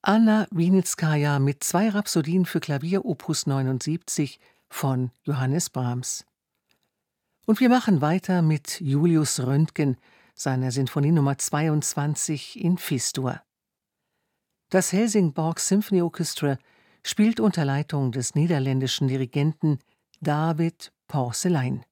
Anna Winitskaja mit 2 Rhapsodien für Klavier Opus 79 von Johannes Brahms. Und wir machen weiter mit Julius Röntgen, seiner Sinfonie Nummer 22 in Fis-Dur. Das Helsingborg Symphony Orchestra spielt unter Leitung des niederländischen Dirigenten David Porcelein.